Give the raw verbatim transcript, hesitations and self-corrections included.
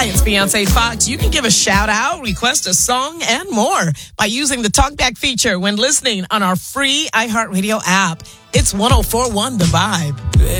Hi, it's Beyonce Fox. You can give a shout out, request a song, and more by using the TalkBack feature when listening on our free iHeartRadio app. It's one oh four point one The Vibe.